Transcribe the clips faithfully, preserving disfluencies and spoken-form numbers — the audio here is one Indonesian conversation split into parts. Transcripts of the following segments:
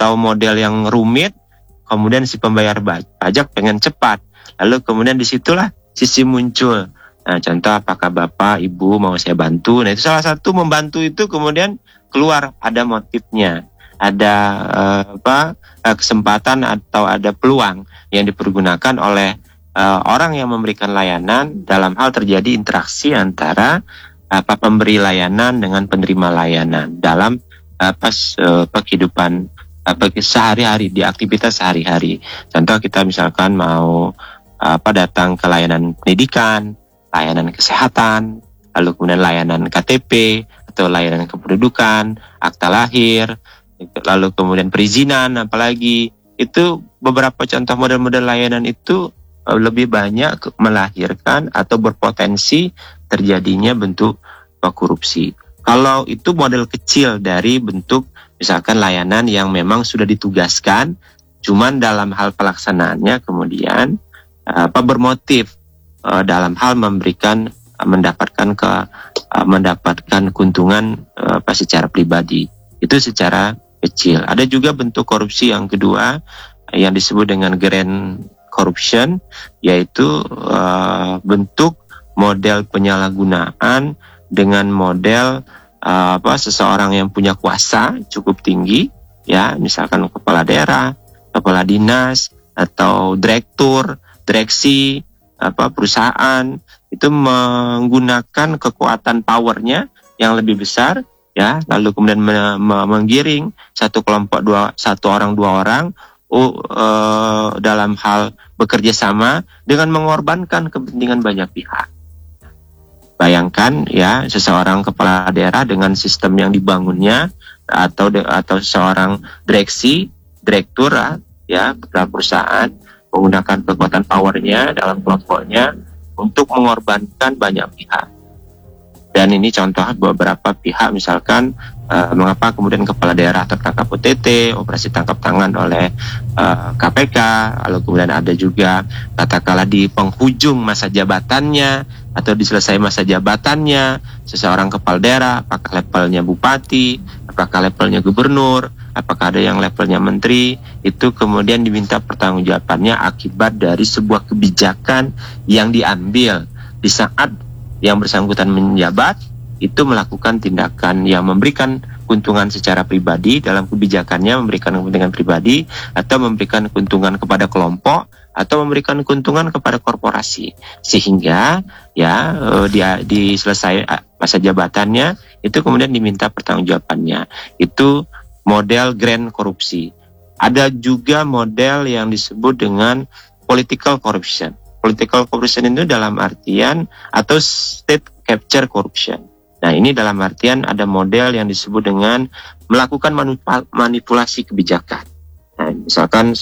atau model yang rumit, kemudian si pembayar pajak pengen cepat, lalu kemudian disitulah sisi muncul. Nah, contoh apakah Bapak, Ibu mau saya bantu? Nah, itu salah satu membantu itu kemudian keluar ada motifnya, ada uh, apa uh, kesempatan atau ada peluang yang dipergunakan oleh uh, orang yang memberikan layanan dalam hal terjadi interaksi antara apa pemberi layanan dengan penerima layanan dalam apa uh, kehidupan apa sehari-hari di aktivitas sehari-hari. Contoh kita misalkan mau apa datang ke layanan pendidikan, layanan kesehatan, lalu kemudian layanan K T P atau layanan kependudukan, akta lahir, lalu kemudian perizinan, apalagi itu beberapa contoh model-model layanan itu lebih banyak melahirkan atau berpotensi terjadinya bentuk korupsi. Kalau itu model kecil dari bentuk misalkan layanan yang memang sudah ditugaskan, cuman dalam hal pelaksanaannya kemudian apa bermotif dalam hal memberikan mendapatkan ke mendapatkan keuntungan apa secara pribadi, itu secara kecil. Ada juga bentuk korupsi yang kedua yang disebut dengan grand corruption, yaitu uh, bentuk model penyalahgunaan dengan model uh, apa seseorang yang punya kuasa cukup tinggi, ya misalkan kepala daerah, kepala dinas atau direktur, direksi apa perusahaan itu menggunakan kekuatan powernya yang lebih besar, ya lalu kemudian me- me- menggiring satu kelompok dua satu orang dua orang uh, uh, dalam hal bekerja sama dengan mengorbankan kepentingan banyak pihak. Bayangkan ya seseorang kepala daerah dengan sistem yang dibangunnya atau de- atau seorang direksi direktur ya perusahaan menggunakan kekuatan powernya dalam kelompoknya untuk mengorbankan banyak pihak. Dan ini contoh beberapa pihak, misalkan uh, mengapa kemudian kepala daerah tertangkap O T T, operasi tangkap tangan oleh uh, K P K, lalu kemudian ada juga katakanlah di penghujung masa jabatannya atau di selesai masa jabatannya seseorang kepala daerah, apakah levelnya bupati, apakah levelnya gubernur, apakah ada yang levelnya menteri, itu kemudian diminta pertanggungjawabannya akibat dari sebuah kebijakan yang diambil di saat yang bersangkutan menjabat, itu melakukan tindakan yang memberikan keuntungan secara pribadi dalam kebijakannya, memberikan keuntungan pribadi atau memberikan keuntungan kepada kelompok atau memberikan keuntungan kepada korporasi, sehingga ya dia di selesai masa jabatannya itu kemudian diminta pertanggungjawabannya. Itu model grand korupsi. Ada juga model yang disebut dengan political corruption. Political corruption itu dalam artian atau state capture corruption. Nah, ini dalam artian ada model yang disebut dengan melakukan manipulasi kebijakan. Nah, misalkan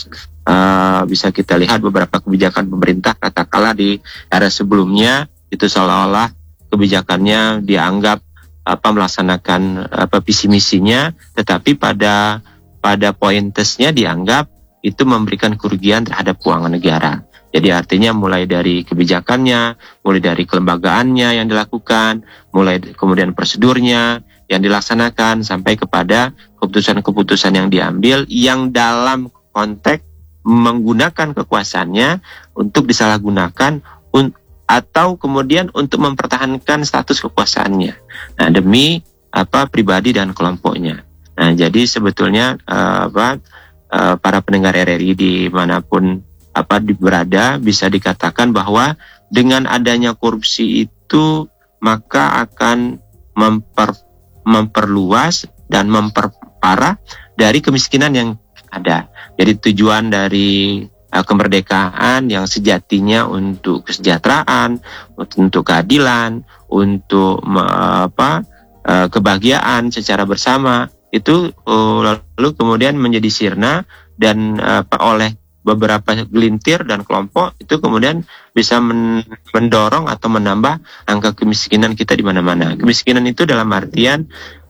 uh, bisa kita lihat beberapa kebijakan pemerintah katakanlah di era sebelumnya itu seolah-olah kebijakannya dianggap apa melaksanakan apa visi misinya, tetapi pada pada poin tesnya dianggap itu memberikan kerugian terhadap keuangan negara. Jadi artinya mulai dari kebijakannya, mulai dari kelembagaannya yang dilakukan, mulai kemudian prosedurnya yang dilaksanakan sampai kepada keputusan-keputusan yang diambil yang dalam konteks menggunakan kekuasaannya untuk disalahgunakan un- atau kemudian untuk mempertahankan status kekuasaannya. Nah, demi apa pribadi dan kelompoknya. Nah, jadi sebetulnya uh, apa uh, para pendengar R R I dimanapun apa berada bisa dikatakan bahwa dengan adanya korupsi itu maka akan memper, memperluas dan memperparah dari kemiskinan yang ada. Jadi tujuan dari uh, kemerdekaan yang sejatinya untuk kesejahteraan, untuk keadilan, untuk uh, apa uh, kebahagiaan secara bersama itu uh, lalu kemudian menjadi sirna dan uh, oleh beberapa gelintir dan kelompok itu kemudian bisa men- mendorong atau menambah angka kemiskinan kita di mana-mana. Kemiskinan itu dalam artian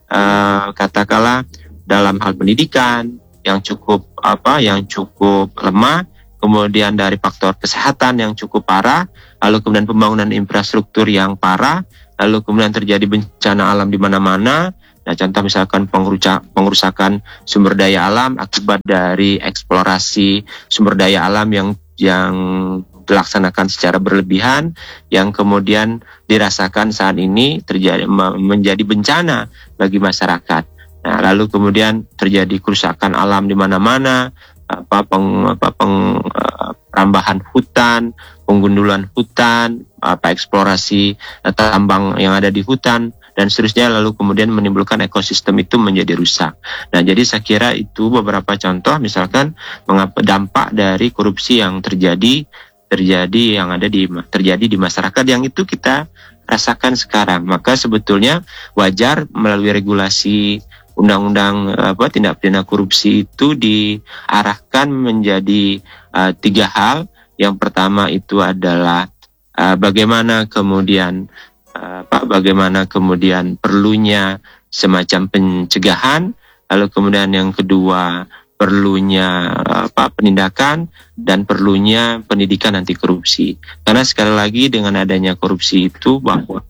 uh, katakanlah dalam hal pendidikan yang cukup apa yang cukup lemah, kemudian dari faktor kesehatan yang cukup parah, lalu kemudian pembangunan infrastruktur yang parah, lalu kemudian terjadi bencana alam di mana-mana, Nah, contoh misalkan pengruca- pengrusakan sumber daya alam akibat dari eksplorasi sumber daya alam yang yang dilaksanakan secara berlebihan, yang kemudian dirasakan saat ini terjadi menjadi bencana bagi masyarakat. Nah, lalu kemudian terjadi kerusakan alam di mana-mana, apa peng, apa peng, uh, perambahan hutan, penggundulan hutan, apa eksplorasi tambang yang ada di hutan dan seterusnya, lalu kemudian menimbulkan ekosistem itu menjadi rusak. Nah, jadi saya kira itu beberapa contoh misalkan mengapa dampak dari korupsi yang terjadi terjadi yang ada di terjadi di masyarakat yang itu kita rasakan sekarang. Maka sebetulnya wajar melalui regulasi undang-undang apa tindak pidana korupsi itu diarahkan menjadi uh, tiga hal. Yang pertama itu adalah uh, bagaimana kemudian uh, apa bagaimana kemudian perlunya semacam pencegahan, lalu kemudian yang kedua perlunya apa penindakan dan perlunya pendidikan anti korupsi. Karena sekali lagi dengan adanya korupsi itu bahwa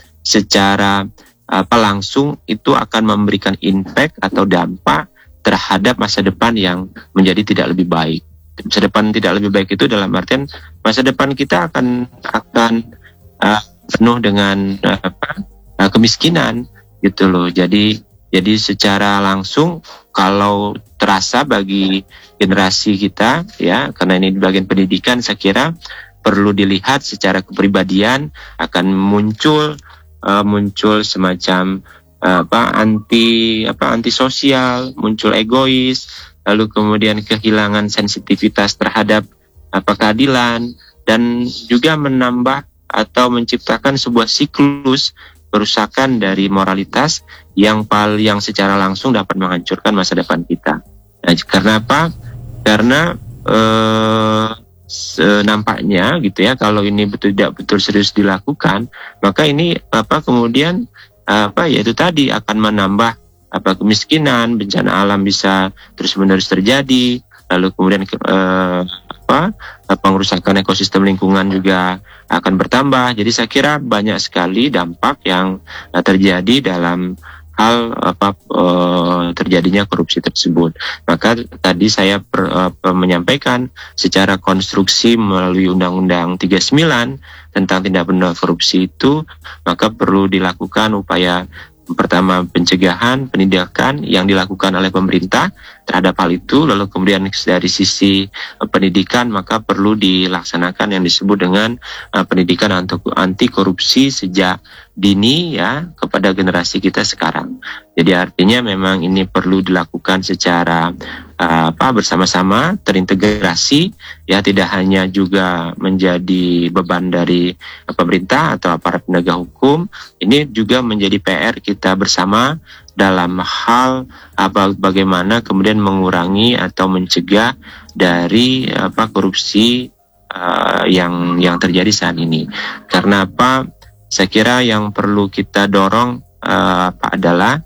secara apa langsung itu akan memberikan impact atau dampak terhadap masa depan yang menjadi tidak lebih baik. Masa depan tidak lebih baik itu dalam artian masa depan kita akan akan uh, penuh dengan uh, apa, uh, kemiskinan gitu loh. Jadi jadi secara langsung kalau terasa bagi generasi kita ya, karena ini di bagian pendidikan saya kira perlu dilihat secara kepribadian akan muncul uh, muncul semacam uh, apa anti apa antisosial, muncul egois, lalu kemudian kehilangan sensitivitas terhadap apa keadilan dan juga menambah atau menciptakan sebuah siklus kerusakan dari moralitas yang pal yang secara langsung dapat menghancurkan masa depan kita. Nah, karena apa? Karena eh, nampaknya gitu ya, kalau ini betul tidak betul serius dilakukan, maka ini apa kemudian apa ya itu tadi akan menambah apa kemiskinan, bencana alam bisa terus-menerus terjadi, lalu kemudian eh, apa pengerusakan ekosistem lingkungan juga akan bertambah. Jadi saya kira banyak sekali dampak yang uh, terjadi dalam hal apa uh, terjadinya korupsi tersebut. Maka tadi saya per, uh, menyampaikan secara konstruksi melalui Undang-Undang tiga puluh sembilan tentang tindak pidana korupsi itu, maka perlu dilakukan upaya pertama pencegahan, penindakan yang dilakukan oleh pemerintah terhadap hal itu, lalu kemudian dari sisi uh, pendidikan maka perlu dilaksanakan yang disebut dengan uh, pendidikan anti korupsi sejak dini ya kepada generasi kita sekarang. Jadi artinya memang ini perlu dilakukan secara uh, apa bersama-sama, terintegrasi ya, tidak hanya juga menjadi beban dari uh, pemerintah atau aparat penegak hukum, ini juga menjadi P R kita bersama dalam hal apa bagaimana kemudian mengurangi atau mencegah dari apa korupsi uh, yang yang terjadi saat ini. Karena apa? Saya kira yang perlu kita dorong uh, apa adalah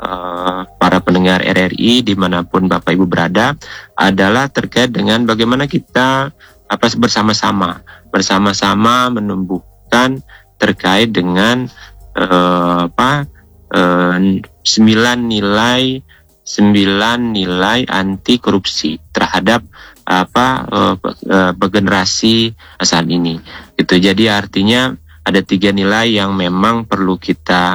uh, para pendengar R R I dimanapun Bapak Ibu berada adalah terkait dengan bagaimana kita apa bersama-sama bersama-sama menumbuhkan terkait dengan uh, apa uh, sembilan nilai sembilan nilai anti korupsi terhadap apa uh, uh, generasi saat ini. Itu jadi artinya ada tiga nilai yang memang perlu kita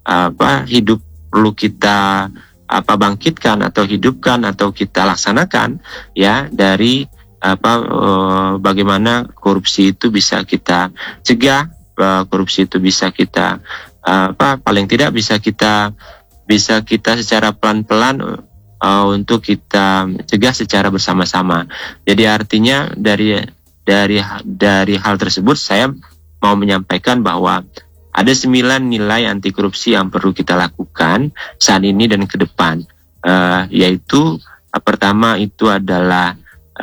apa hidup perlu kita apa bangkitkan atau hidupkan atau kita laksanakan ya, dari apa uh, bagaimana korupsi itu bisa kita cegah, uh, korupsi itu bisa kita uh, apa paling tidak bisa kita bisa kita secara pelan-pelan uh, untuk kita cegah secara bersama-sama. Jadi artinya dari dari dari hal tersebut saya mau menyampaikan bahwa ada sembilan nilai anti korupsi yang perlu kita lakukan saat ini dan ke depan, uh, yaitu uh, pertama itu adalah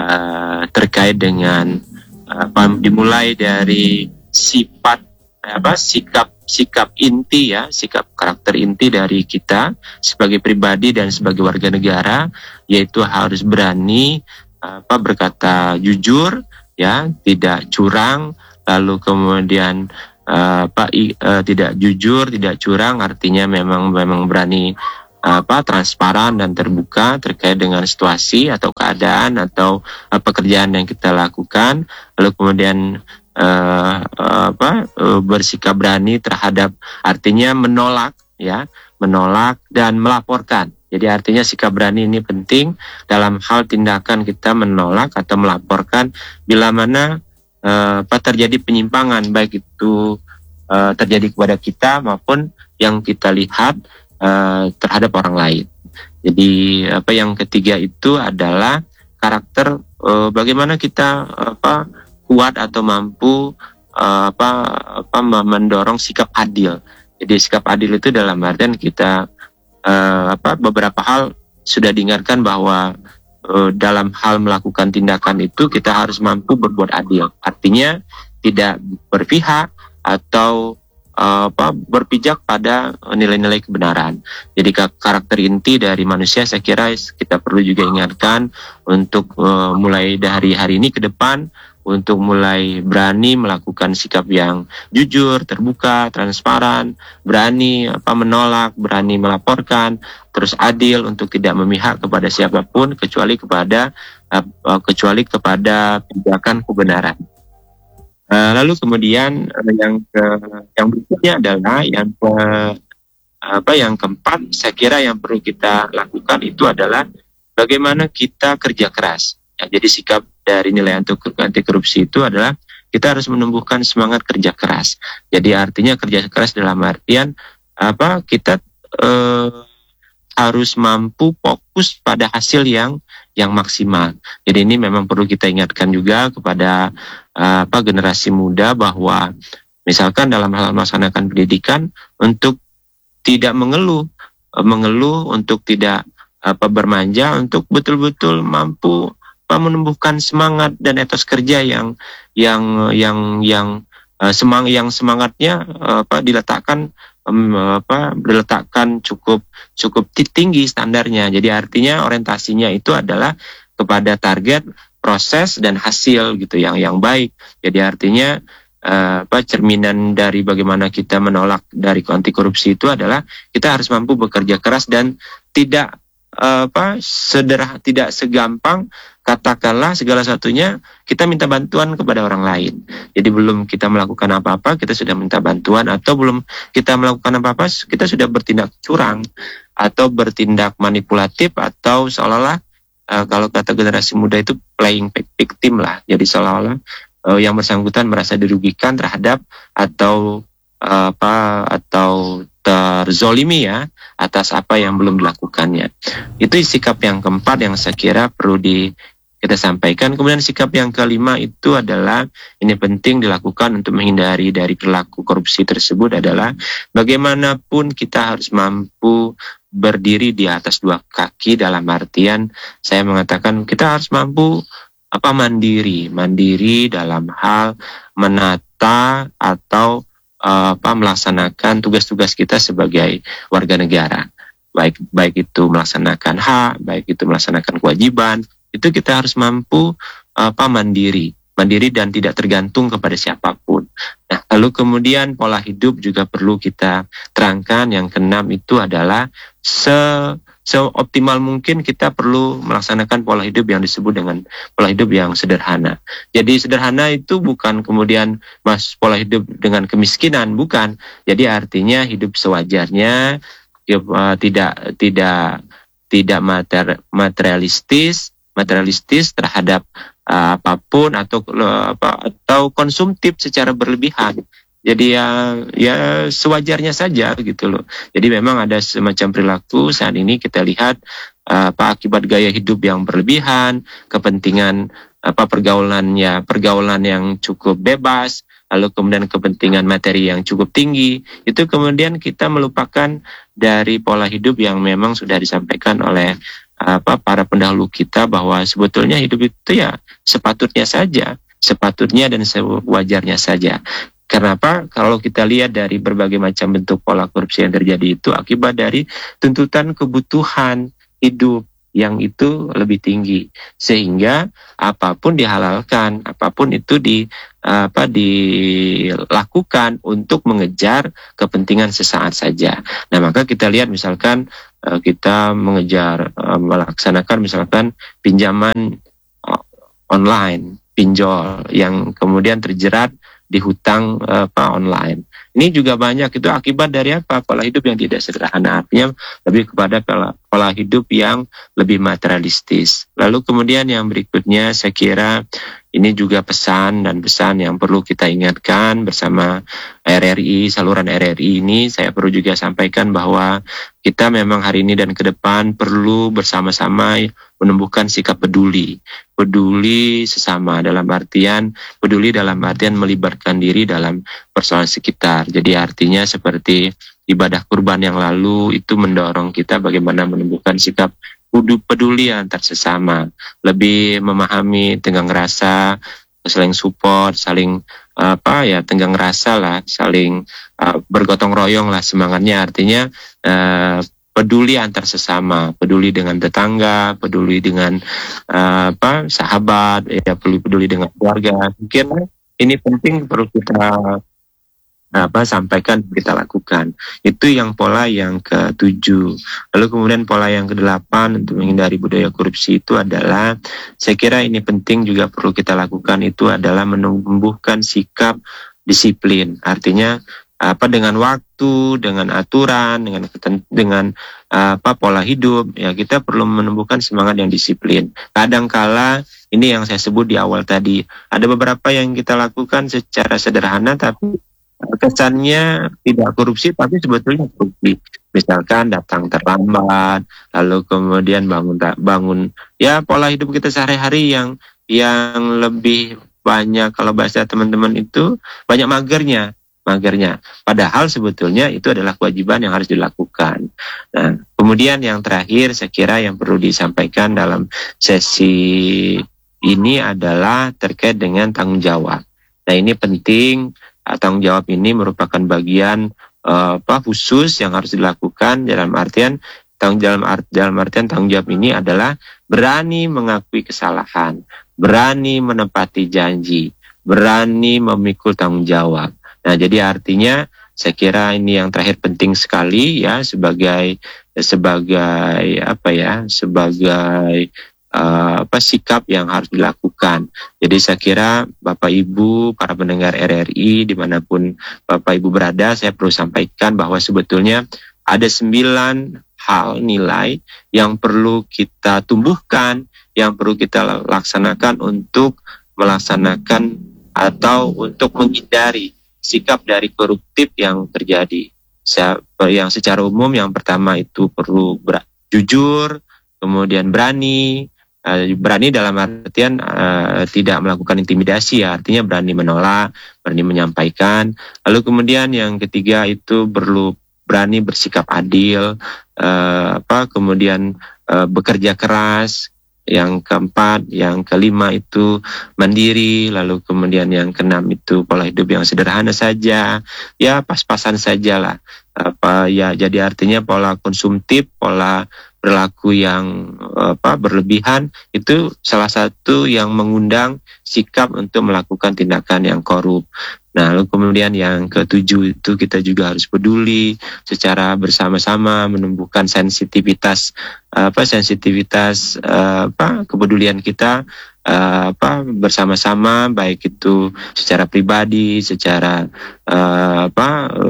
uh, terkait dengan uh, dimulai dari sifat apa sikap sikap inti ya, sikap karakter inti dari kita sebagai pribadi dan sebagai warga negara, yaitu harus berani apa berkata jujur ya, tidak curang, lalu kemudian uh, apa i- uh, tidak jujur, tidak curang, artinya memang memang berani apa transparan dan terbuka terkait dengan situasi atau keadaan atau uh, pekerjaan yang kita lakukan, lalu kemudian uh, uh, apa uh, bersikap berani terhadap, artinya menolak ya, menolak dan melaporkan. Jadi artinya sikap berani ini penting dalam hal tindakan kita menolak atau melaporkan bila mana uh, apa terjadi penyimpangan, baik itu uh, terjadi kepada kita maupun yang kita lihat Uh, terhadap orang lain. Jadi apa yang ketiga itu adalah karakter, uh, bagaimana kita apa kuat atau mampu uh, apa apa mendorong sikap adil. Jadi sikap adil itu dalam artian kita uh, apa beberapa hal sudah diingatkan bahwa uh, dalam hal melakukan tindakan itu kita harus mampu berbuat adil. Artinya tidak berpihak atau apa berpijak pada nilai-nilai kebenaran. Jadi karakter inti dari manusia saya kira kita perlu juga ingatkan untuk uh, mulai dari hari ini ke depan untuk mulai berani melakukan sikap yang jujur, terbuka, transparan, berani apa menolak, berani melaporkan, terus adil untuk tidak memihak kepada siapapun kecuali kepada uh, kecuali kepada pijakan kebenaran. Uh, lalu kemudian uh, yang ke, yang berikutnya adalah yang ke, apa yang keempat, saya kira yang perlu kita lakukan itu adalah bagaimana kita kerja keras. Ya, jadi sikap dari nilai anti korupsi itu adalah kita harus menumbuhkan semangat kerja keras. Jadi artinya kerja keras dalam artian apa kita uh, harus mampu fokus pada hasil yang yang maksimal. Jadi ini memang perlu kita ingatkan juga kepada uh, apa generasi muda bahwa misalkan dalam hal melaksanakan pendidikan untuk tidak mengeluh, uh, mengeluh untuk tidak apa bermanja, untuk betul-betul mampu apa, menumbuhkan semangat dan etos kerja yang yang yang yang uh, semang yang semangatnya uh, apa diletakkan Um, apa diletakkan cukup cukup tinggi standarnya. Jadi artinya orientasinya itu adalah kepada target, proses dan hasil gitu yang yang baik. Jadi artinya uh, apa cerminan dari bagaimana kita menolak dari anti korupsi itu adalah kita harus mampu bekerja keras dan tidak uh, apa sederhana, tidak segampang katakanlah segala satunya kita minta bantuan kepada orang lain. Jadi belum kita melakukan apa-apa kita sudah minta bantuan, atau belum kita melakukan apa-apa kita sudah bertindak curang atau bertindak manipulatif, atau seolah-olah uh, kalau kata generasi muda itu playing victim lah. Jadi seolah-olah uh, yang bersangkutan merasa dirugikan terhadap atau uh, apa atau terzolimi ya atas apa yang belum dilakukannya. Itu sikap yang keempat yang saya kira perlu di kita sampaikan. Kemudian sikap yang kelima itu adalah ini penting dilakukan untuk menghindari dari perilaku korupsi tersebut adalah bagaimanapun kita harus mampu berdiri di atas dua kaki, dalam artian saya mengatakan kita harus mampu apa mandiri, mandiri dalam hal menata atau uh, apa melaksanakan tugas-tugas kita sebagai warga negara. Baik baik itu melaksanakan hak, baik itu melaksanakan kewajiban, itu kita harus mampu apa mandiri, mandiri dan tidak tergantung kepada siapapun. Nah, lalu kemudian pola hidup juga perlu kita terangkan. Yang keenam itu adalah se seoptimal mungkin kita perlu melaksanakan pola hidup yang disebut dengan pola hidup yang sederhana. Jadi sederhana itu bukan kemudian mas pola hidup dengan kemiskinan, bukan. Jadi artinya hidup sewajarnya, ya, uh, tidak tidak tidak mater, materialistis materialistis terhadap uh, apapun atau uh, apa atau konsumtif secara berlebihan. Jadi ya ya sewajarnya saja gitu loh. Jadi memang ada semacam perilaku saat ini kita lihat uh, apa akibat gaya hidup yang berlebihan, kepentingan apa pergaulannya pergaulan yang cukup bebas, lalu kemudian kepentingan materi yang cukup tinggi, itu kemudian kita melupakan dari pola hidup yang memang sudah disampaikan oleh apa para pendahulu kita bahwa sebetulnya hidup itu ya sepatutnya saja, sepatutnya dan sewajarnya saja. Kenapa? Kalau kita lihat dari berbagai macam bentuk pola korupsi yang terjadi itu akibat dari tuntutan kebutuhan hidup yang itu lebih tinggi, sehingga apapun dihalalkan, apapun itu di apa dilakukan untuk mengejar kepentingan sesaat saja. Nah, maka kita lihat misalkan uh, kita mengejar uh, melaksanakan misalkan pinjaman uh, online, pinjol yang kemudian terjerat di hutang apa online. Ini juga banyak itu akibat dari apa? Pola hidup yang tidak sederhana, artinya lebih kepada pola, pola hidup yang lebih materialistis. Lalu kemudian yang berikutnya saya kira ini juga pesan dan pesan yang perlu kita ingatkan bersama R R I, saluran R R I ini saya perlu juga sampaikan bahwa kita memang hari ini dan ke depan perlu bersama-sama menumbuhkan sikap peduli. Peduli sesama dalam artian, peduli dalam artian melibatkan diri dalam persoalan sekitar. Jadi artinya seperti ibadah kurban yang lalu itu mendorong kita bagaimana menumbuhkan sikap peduli antar sesama, lebih memahami, tenggang rasa, saling support, saling apa ya tenggang rasa lah, saling uh, bergotong royong lah semangatnya. Artinya uh, peduli antar sesama, peduli dengan tetangga, peduli dengan uh, apa sahabat, ya peduli peduli dengan keluarga. Mungkin ini penting perlu kita apa sampaikan, kita lakukan. Itu yang pola yang ketujuh. Lalu kemudian pola yang kedelapan untuk menghindari budaya korupsi itu adalah, saya kira ini penting juga perlu kita lakukan, itu adalah menumbuhkan sikap disiplin. Artinya apa dengan waktu, dengan aturan, dengan dengan apa pola hidup, ya kita perlu menumbuhkan semangat yang disiplin. Kadangkala ini yang saya sebut di awal tadi, ada beberapa yang kita lakukan secara sederhana tapi kesannya tidak korupsi tapi sebetulnya korupsi. Misalkan datang terlambat, lalu kemudian bangun bangun ya pola hidup kita sehari-hari yang yang lebih banyak, kalau bahasa teman-teman itu banyak magernya. magernya. Padahal sebetulnya itu adalah kewajiban yang harus dilakukan. Nah, kemudian yang terakhir saya kira yang perlu disampaikan dalam sesi ini adalah terkait dengan tanggung jawab. Nah, ini penting. Tanggung jawab ini merupakan bagian uh, apa khusus yang harus dilakukan dalam artian tanggung dalam, art, dalam artian tanggung jawab ini adalah berani mengakui kesalahan, berani menepati janji, berani memikul tanggung jawab. Nah, jadi artinya saya kira ini yang terakhir penting sekali ya sebagai sebagai apa ya sebagai Uh, apa sikap yang harus dilakukan. Jadi saya kira Bapak Ibu, para pendengar R R I dimanapun Bapak Ibu berada, saya perlu sampaikan bahwa sebetulnya ada sembilan hal nilai yang perlu kita tumbuhkan, yang perlu kita laksanakan untuk melaksanakan atau untuk menghindari sikap dari koruptif yang terjadi. Yang secara umum yang pertama itu perlu ber- jujur, kemudian berani. Uh, berani dalam artian uh, tidak melakukan intimidasi ya, artinya berani menolak, berani menyampaikan. Lalu kemudian yang ketiga itu perlu berani bersikap adil, uh, apa kemudian uh, bekerja keras. Yang keempat, yang kelima itu mandiri, lalu kemudian yang keenam itu pola hidup yang sederhana saja, ya pas-pasan saja lah. Apa ya, jadi artinya pola konsumtif, pola perilaku yang apa berlebihan itu salah satu yang mengundang sikap untuk melakukan tindakan yang korup. Nah, lalu kemudian yang ketujuh itu kita juga harus peduli secara bersama-sama menumbuhkan sensitivitas apa sensitivitas apa kepedulian kita apa bersama-sama, baik itu secara pribadi, secara apa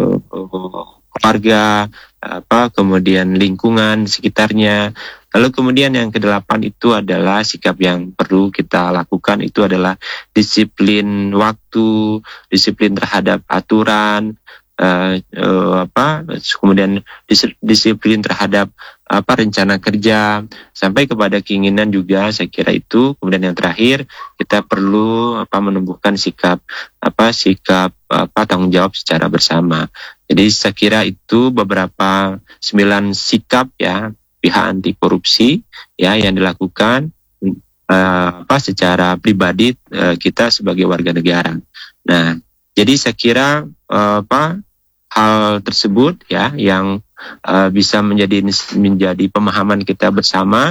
keluarga, apa kemudian lingkungan sekitarnya. Lalu kemudian yang kedelapan itu adalah sikap yang perlu kita lakukan, itu adalah disiplin waktu, disiplin terhadap aturan, uh, uh, apa kemudian disiplin terhadap apa rencana kerja, sampai kepada keinginan juga. Saya kira itu. Kemudian yang terakhir kita perlu apa menumbuhkan sikap apa sikap apa tanggung jawab secara bersama. Jadi saya kira itu beberapa sembilan sikap ya pihak anti korupsi ya yang dilakukan uh, apa secara pribadi uh, kita sebagai warga negara. Nah, jadi saya kira uh, apa hal tersebut ya yang uh, bisa menjadi menjadi pemahaman kita bersama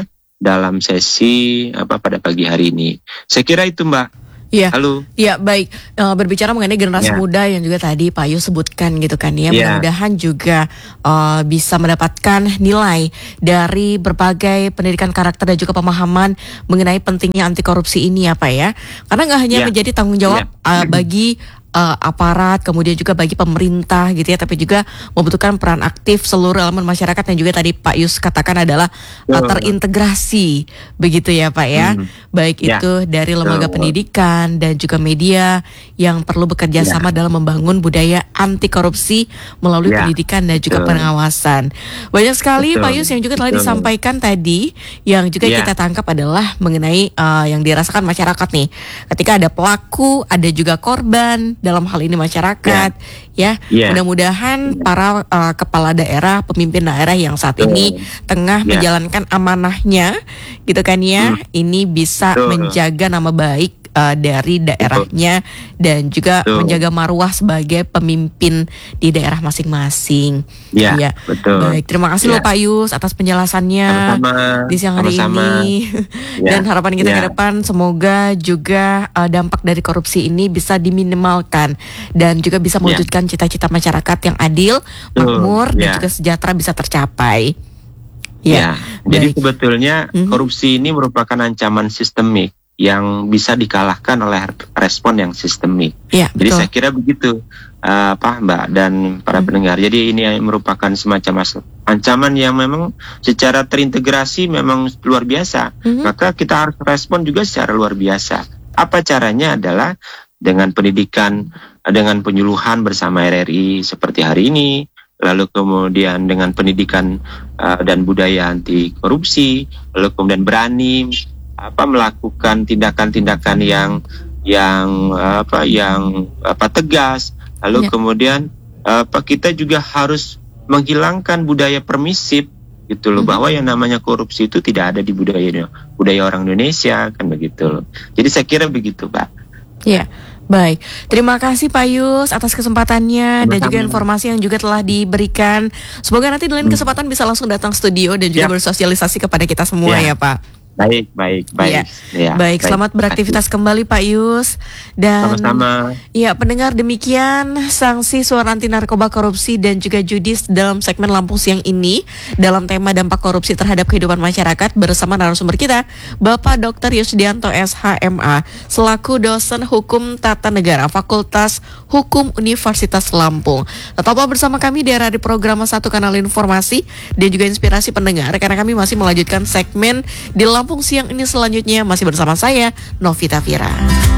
dalam sesi apa pada pagi hari ini. Saya kira itu, Mbak. Iya, Halo. iya baik. E, berbicara mengenai generasi Ya. muda yang juga tadi Pak Yus sebutkan gitu kan ya, Ya. mudah-mudahan juga e, bisa mendapatkan nilai dari berbagai pendidikan karakter dan juga pemahaman mengenai pentingnya anti korupsi ini ya Pak ya. Karena nggak hanya Ya. menjadi tanggung jawab Ya. e, bagi uh, aparat, kemudian juga bagi pemerintah gitu ya, tapi juga membutuhkan peran aktif seluruh elemen masyarakat yang juga tadi Pak Yus katakan adalah uh, terintegrasi begitu ya Pak ya, hmm. baik ya. itu dari lembaga Betul. pendidikan dan juga media yang perlu bekerja ya. sama dalam membangun budaya anti korupsi melalui ya. pendidikan dan juga Betul. pengawasan. Banyak sekali Betul. Pak Yus yang juga telah Betul. disampaikan tadi, yang juga ya. kita tangkap adalah mengenai uh, yang dirasakan masyarakat nih, ketika ada pelaku, ada juga korban dalam hal ini masyarakat, ya. ya. Yeah. Mudah-mudahan yeah. para uh, kepala daerah, pemimpin daerah yang saat Betul. ini tengah yeah. menjalankan amanahnya, gitu kan ya, hmm. ini bisa Betul. menjaga nama baik uh, dari daerahnya Betul. dan juga Betul. menjaga marwah sebagai pemimpin di daerah masing-masing. Ya, ya. betul. Baik, terima kasih ya. loh Pak Yus atas penjelasannya Sama-sama. di siang hari Sama-sama. ini. ya. Dan harapan kita ya. ke depan semoga juga uh, dampak dari korupsi ini bisa diminimalkan dan juga bisa mewujudkan cita-cita masyarakat yang adil, makmur, dan ya. juga sejahtera bisa tercapai. Ya, ya. Jadi sebetulnya mm-hmm. korupsi ini merupakan ancaman sistemik yang bisa dikalahkan oleh respon yang sistemik. Ya, Jadi betul. saya kira begitu, uh, Pak Mbak dan para hmm. pendengar. Jadi ini merupakan semacam ancaman yang memang secara terintegrasi memang luar biasa. Hmm. Maka kita harus respon juga secara luar biasa. Apa caranya adalah dengan pendidikan, dengan penyuluhan bersama R R I seperti hari ini, lalu kemudian dengan pendidikan uh, dan budaya anti korupsi, lalu kemudian berani apa melakukan tindakan-tindakan yang yang apa yang apa tegas, lalu ya. kemudian apa kita juga harus menghilangkan budaya permisif gitu loh, hmm. bahwa yang namanya korupsi itu tidak ada di budaya budaya orang Indonesia kan begitu loh. Jadi saya kira begitu, Pak. Ya. Baik, terima kasih Pak Yus atas kesempatannya Bersama. dan juga informasi yang juga telah diberikan. Semoga nanti di lain hmm. kesempatan bisa langsung datang studio dan juga ya. bersosialisasi kepada kita semua ya, ya Pak. Baik, baik, baik. Ya. Ya, baik, selamat baik. beraktivitas kembali Pak Yus. Dan sama-sama. Ya, pendengar, demikian sanksi suara anti narkoba korupsi dan juga judis dalam segmen Lampung Siang ini dalam tema dampak korupsi terhadap kehidupan masyarakat bersama narasumber kita, Bapak Doktor Yusdianto S H M A selaku dosen Hukum Tata Negara Fakultas Hukum Universitas Lampung. Tetaplah bersama kami di R R I Program satu Kanal Informasi dan juga Inspirasi Pendengar, karena kami masih melanjutkan segmen di Lampung Siang ini selanjutnya, masih bersama saya Novita Vira.